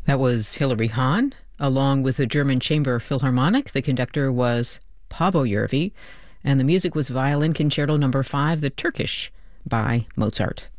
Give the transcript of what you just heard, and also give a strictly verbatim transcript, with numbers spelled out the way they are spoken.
That was Hilary Hahn, along with the German Chamber Philharmonic. The conductor was Paavo Järvi, and the music was Violin Concerto Number Five, the Turkish, by Mozart.